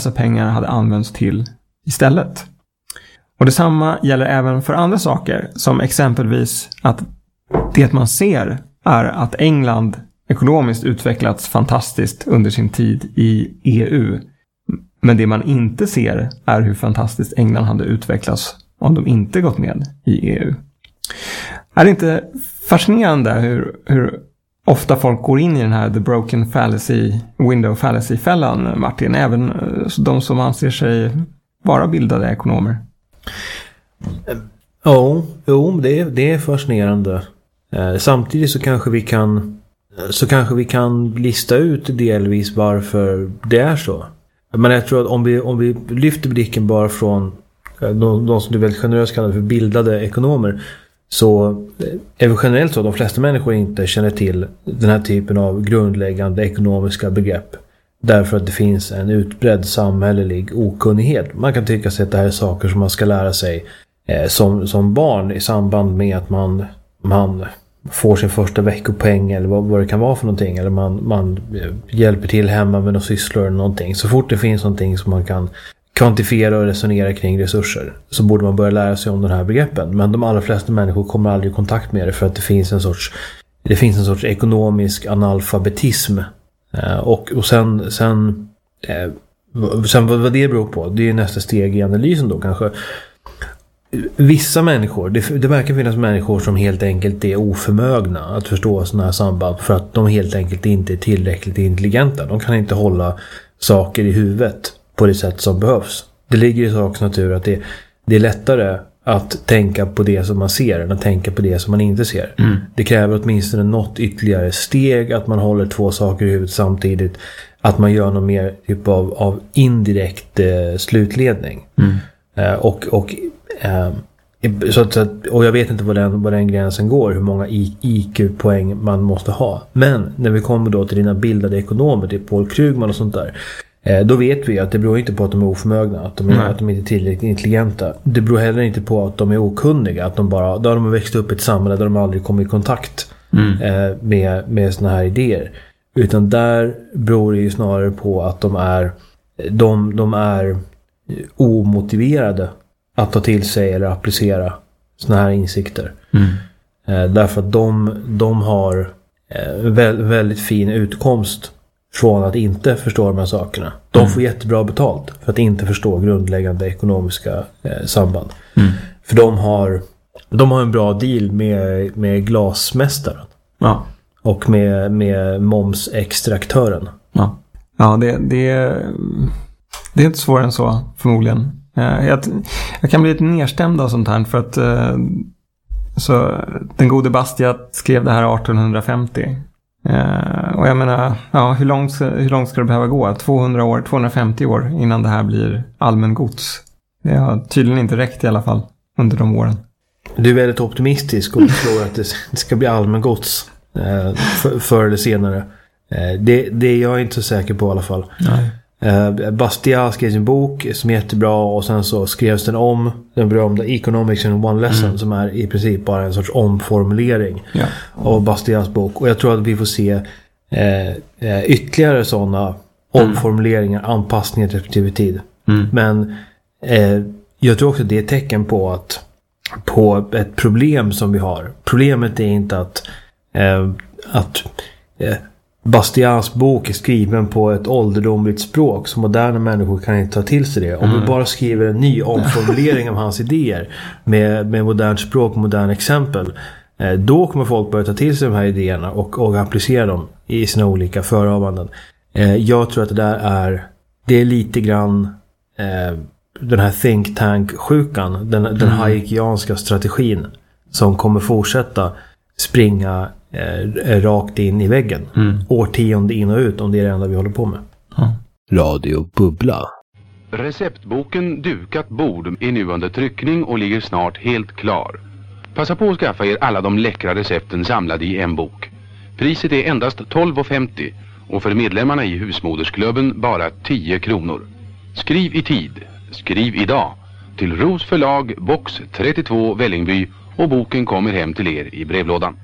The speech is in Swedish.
dessa pengar hade använts till istället. Och detsamma gäller även för andra saker, som exempelvis att det man ser är att England ekonomiskt utvecklats fantastiskt under sin tid i EU. Men det man inte ser är hur fantastiskt England hade utvecklats om de inte gått med i EU. Är det inte fascinerande hur ofta folk går in i den här the broken fallacy, window fallacy-fällan, Martin? Även de som anser sig vara bildade ekonomer. Jo, det är fascinerande. Samtidigt så kanske vi kan lista ut delvis varför det är så. Men jag tror att om vi lyfter blicken bara från de som du väldigt generöst kallar för bildade ekonomer, så är det generellt så att de flesta människor inte känner till den här typen av grundläggande ekonomiska begrepp. Därför att det finns en utbredd samhällelig okunnighet. Man kan tycka sig att det här är saker som man ska lära sig som barn i samband med att man får sin första veckopoäng eller vad det kan vara för någonting. Eller man hjälper till hemma med några sysslor eller någonting. Så fort det finns någonting som man kan kvantifiera och resonera kring resurser, så borde man börja lära sig om den här begreppen. Men de allra flesta människor kommer aldrig i kontakt med det, för att det finns en sorts ekonomisk analfabetism. Och sen vad det beror på, det är nästa steg i analysen då kanske. Vissa människor, det verkar finnas människor som helt enkelt är oförmögna att förstå sådana här samband, för att de helt enkelt inte är tillräckligt intelligenta. De kan inte hålla saker i huvudet på det sätt som behövs. Det ligger i sakens natur att det är lättare att tänka på det som man ser än att tänka på det som man inte ser. Det kräver åtminstone något ytterligare steg, att man håller två saker i huvudet samtidigt, att man gör någon mer typ av indirekt slutledning. Och jag vet inte vad den gränsen går, hur många IQ-poäng man måste ha. Men när vi kommer då till dina bildade ekonomer, till Paul Krugman och sånt där, då vet vi att det beror inte på att de är oförmögna, att de inte är tillräckligt intelligenta. Det beror heller inte på att de är okunniga, att de har växt upp i ett samhälle där de aldrig kommer i kontakt med såna här idéer. Utan där beror det ju snarare på att de är omotiverade att ta till sig eller applicera såna här insikter. Därför att de har väldigt fin utkomst från att inte förstå de här sakerna. De får jättebra betalt för att inte förstå grundläggande ekonomiska samband. För de har en bra deal med glasmästaren. Ja. Och med momsextraktören. Ja, det är inte svårare än så, förmodligen. Jag kan bli lite nedstämd av sånt här, för att så den gode Bastiat skrev det här 1850. Och jag menar, hur långt ska det behöva gå? 200 år, 250 år innan det här blir allmän gods. Det har tydligen inte räckt i alla fall under de åren. Du är väldigt optimistisk och tror att det ska bli allmän gods förr eller senare. Det är jag inte så säker på i alla fall. Nej. Bastiat skrev sin bok som är jättebra, och sen så skrevs den om, den berömda Economics in One Lesson, som är i princip bara en sorts omformulering av Bastiats bok. Och jag tror att vi får se ytterligare sådana omformuleringar, anpassningar till respektive tid. Men jag tror också att det är ett tecken på ett problem som vi har. Problemet är inte att Bastiats bok är skriven på ett ålderdomligt språk, så moderna människor kan inte ta till sig det. Om vi bara skriver en ny omformulering av hans idéer med modernt språk och modern exempel, då kommer folk börja ta till sig de här idéerna och applicera dem i sina olika förehavanden. Jag tror att det är lite grann den här think tank-sjukan, den hayekianska strategin som kommer fortsätta springa rakt in i väggen. Årtionde in och ut, om det är det enda vi håller på med. Radio Bubbla. Receptboken Dukat bord är nu under tryckning och ligger snart helt klar. Passa på att skaffa er alla de läckra recepten samlade i en bok. Priset är endast 12,50 och för medlemmarna i Husmodersklubben bara 10 kronor. Skriv i tid, skriv idag till Ros förlag, box 32 Vällingby, och boken kommer hem till er i brevlådan.